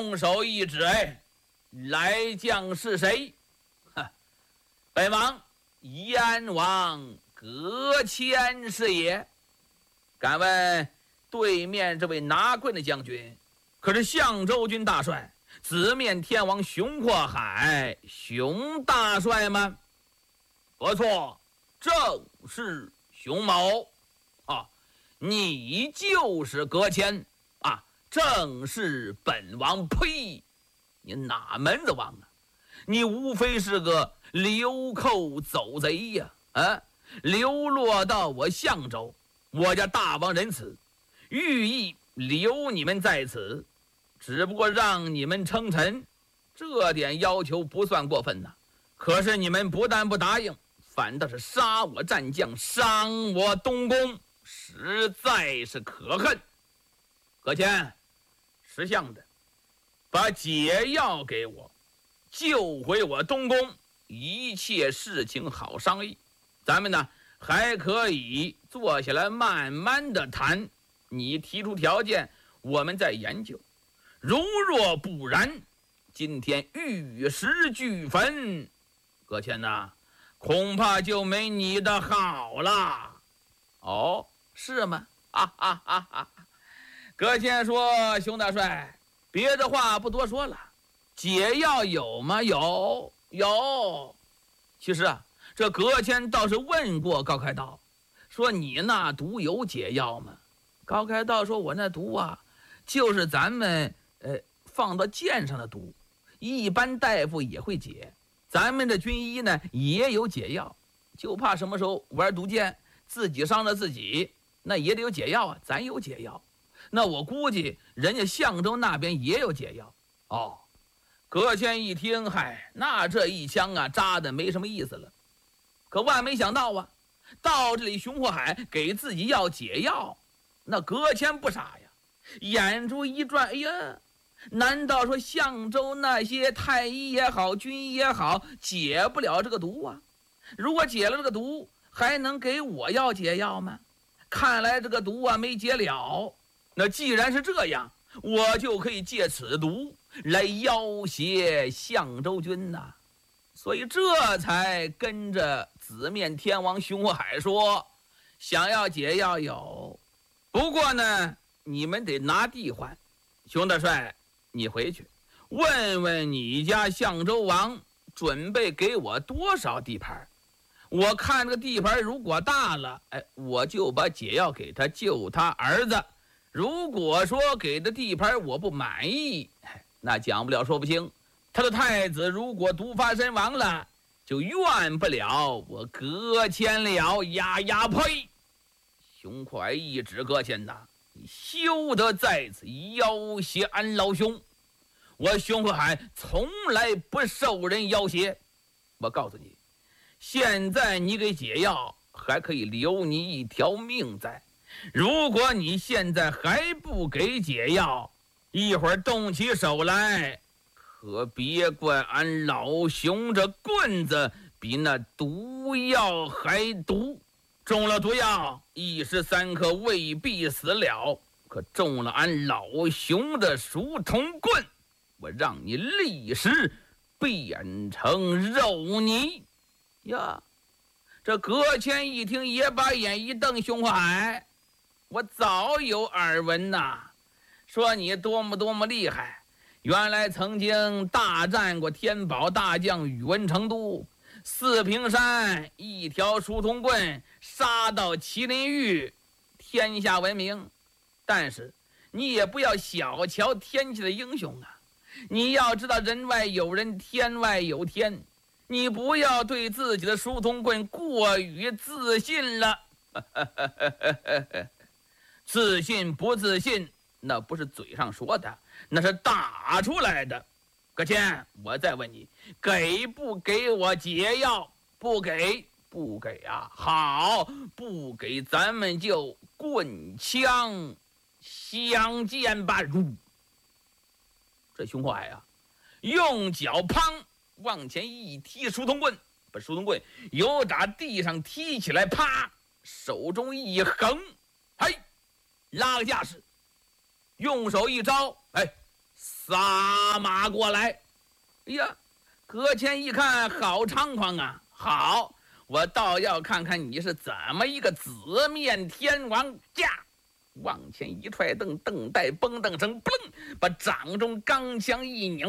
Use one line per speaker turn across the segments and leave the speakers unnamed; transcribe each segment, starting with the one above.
用手一指，来将是谁？本王燕王葛谦是也。敢问对面这位拿棍的将军，可是相州军大帅紫面天王熊阔海熊大帅吗？不错，正是熊某啊，你就是葛谦啊，正是本王。呸！你哪门子王啊？你无非是个流寇走贼呀！流落到我相州，我家大王仁慈，寓意留你们在此，只不过让你们称臣，这点要求不算过分呐。可是你们不但不答应，反倒是杀我战将，伤我东宫，实在是可恨。葛谦，识相的，把解药给我，救回我东宫，一切事情好商议。咱们呢还可以坐下来慢慢的谈，你提出条件，我们再研究。如若不然，今天玉石俱焚，葛谦呐，恐怕就没你的好了。哦，是吗？葛谦说：“熊大帅，别的话不多说了，解药有吗？有。其实啊，这葛谦倒是问过高开道，说你那毒有解药吗？高开道说：我那毒啊，就是咱们放到剑上的毒，一般大夫也会解。咱们的军医呢也有解药，就怕什么时候玩毒箭，自己伤了自己，那也得有解药啊。咱有解药，那我估计人家相州那边也有解药。哦，葛谦一听，那这一枪啊扎的没什么意思了。可万没想到啊，到这里熊阔海给自己要解药，那葛谦不傻呀，眼珠一转，哎呀，难道说相州那些太医也好，军医也好，解不了这个毒啊？如果解了这个毒，还能给我要解药吗？看来这个毒啊没解了。那既然是这样，我就可以借此毒来要挟相州军呐。所以这才跟着紫面天王熊阔海说，想要解药有，不过呢你们得拿地换。熊大帅，你回去问问你家相州王准备给我多少地盘，我看这个地盘如果大了，我就把解药给他救他儿子。如果说给的地盘我不满意，那讲不了说不清，他的太子如果毒发身亡了，就怨不了我葛谦了。呀呸！熊阔海一指葛谦呐，你休得在此要挟俺老兄，我熊阔海从来不受人要挟。我告诉你，现在你给解药还可以留你一条命在，如果你现在还不给解药，一会儿动起手来，可别怪俺老熊这棍子比那毒药还毒。中了毒药，一时三刻未必死了，可中了俺老熊的书童棍，我让你立时变成肉泥呀！这葛谦一听，也把眼一瞪，熊阔海，我早有耳闻呐，说你多么厉害，原来曾经大战过天宝大将宇文成都，四平山一条书童棍杀到麒麟玉，天下闻名。但是你也不要小瞧天下的英雄啊，你要知道人外有人，天外有天，你不要对自己的书童棍过于自信了。自信不自信，那不是嘴上说的，那是打出来的。葛谦，我再问你，给不给我解药？不给啊！好，不给咱们就棍枪相见吧。这熊阔海啊，用脚砰往前一踢书童棍，把书童棍由打地上踢起来，啪，手中一横，拉个架势，用手一招，死撒马过来。哎呀，葛谦一看，好猖狂啊！好，我倒要看看你是怎么一个紫面天王驾！往前一踹蹬，蹬带崩蹬声，嘣，把掌中钢枪一拧，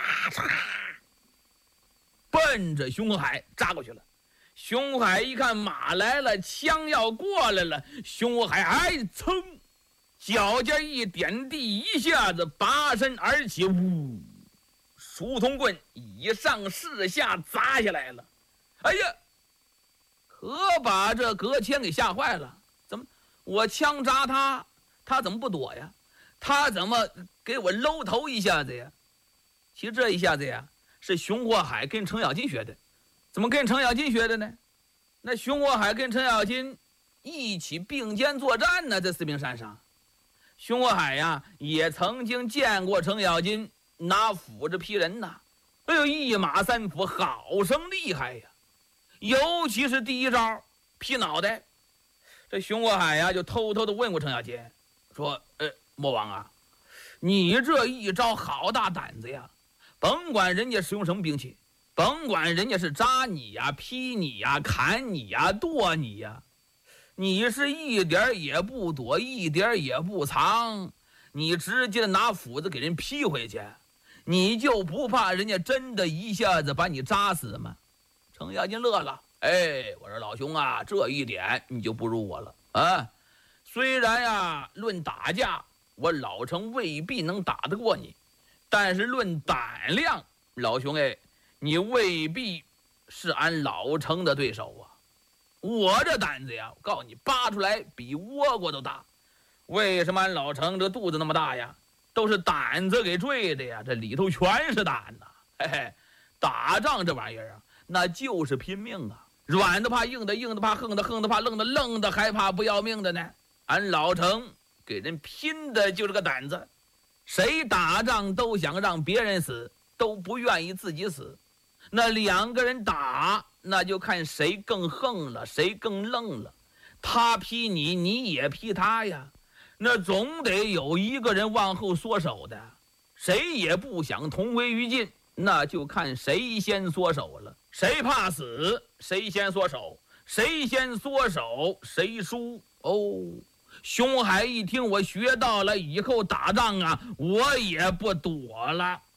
奔着熊海扎过去了。熊海一看马来了，枪要过来了，熊海噌，脚尖一点地，一下子拔身而起，呜，书童棍以上势下砸下来了。哎呀，可把这葛谦给吓坏了。怎么我枪扎他，他怎么不躲呀？他怎么给我搂头一下子呀？其实这一下子呀，是熊火海跟程咬金学的。怎么跟程咬金学的呢？那熊火海跟程咬金一起并肩作战呢，在四平山上。熊火海呀，也曾经见过程咬金拿斧子劈人呐。哎呦，一马三斧，好生厉害呀！尤其是第一招劈脑袋，这熊火海呀就偷偷的问过程咬金，说：“魔王啊，你这一招好大胆子呀！甭管人家使用什么兵器，甭管人家是扎你呀、劈你呀、砍你呀、剁你呀，你是一点也不躲，一点也不藏，你直接拿斧子给人劈回去，你就不怕人家真的一下子把你扎死吗？”程咬金乐了，我说老兄啊，这一点你就不如我了啊！虽然呀，论打架，我老程未必能打得过你，但是论胆量，老兄你未必是俺老程的对手啊！我这胆子呀，我告诉你，扒出来比倭瓜都大。为什么俺老程这肚子那么大呀？都是胆子给坠的呀，这里头全是胆呐！打仗这玩意儿啊，那就是拼命啊，软的怕硬的，硬的怕横的，横的怕愣的，愣的还怕不要命的呢。俺老程给人拼的就是个胆子，谁打仗都想让别人死，都不愿意自己死。那两个人打，那就看谁更横了，谁更愣了。他劈你，你也劈他呀，那总得有一个人往后缩手的，谁也不想同归于尽，那就看谁先缩手了。谁怕死，谁先缩手，谁先缩手，谁输。熊海一听我学到了，以后打仗啊，我也不躲了。